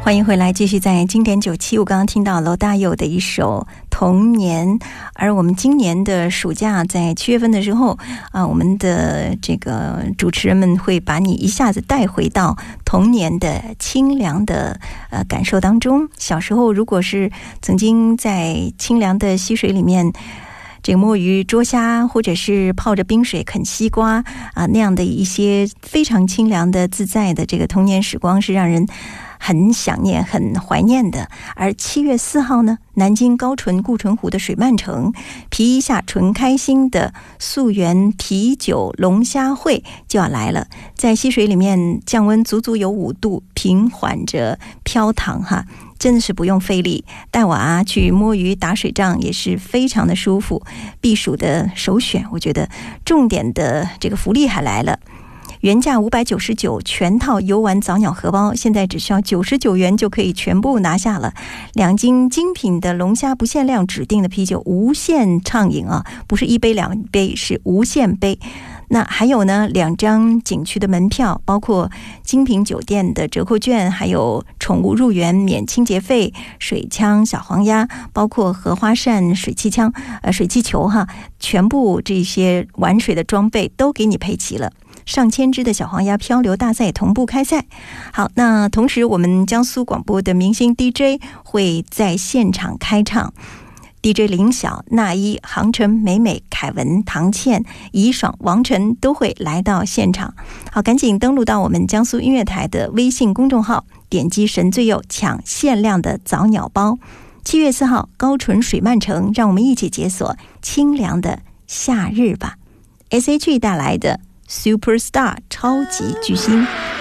欢迎回来，继续在经典975，刚刚听到罗大佑的一首童年。而我们今年的暑假在7月份的时候我们的这个主持人们会把你一下子带回到童年的清凉的感受当中。小时候如果是曾经在清凉的溪水里面这个摸鱼捉虾，或者是泡着冰水啃西瓜那样的一些非常清凉的自在的这个童年时光，是让人很想念很怀念的。而7月4号呢，南京高淳顾淳湖的水漫城皮一下纯开心的溯源啤酒龙虾会就要来了。在溪水里面降温足足有5度，平缓着飘淌真的是不用费力，带娃去摸鱼打水仗也是非常的舒服，避暑的首选。我觉得重点的这个福利还来了，原价599全套游玩早鸟荷包，现在只需要99元就可以全部拿下了。2斤精品的龙虾不限量指定的啤酒无限畅饮不是1杯2杯，是无限杯。那还有呢，2张景区的门票，包括精品酒店的折扣券，还有宠物入园免清洁费、水枪、小黄鸭，包括荷花扇、水气球全部这些玩水的装备都给你配齐了。上千只的小黄鸭漂流大赛同步开赛。好，那同时我们江苏广播的明星 DJ 会在现场开唱。DJ 林晓、那一、杭城、美美、凯文、唐倩、怡爽、王晨都会来到现场。好，赶紧登录到我们江苏音乐台的微信公众号，点击神最右抢限量的早鸟包。7月4号高淳水漫城，让我们一起解锁清凉的夏日吧。SHE 带来的 Superstar 超级巨星。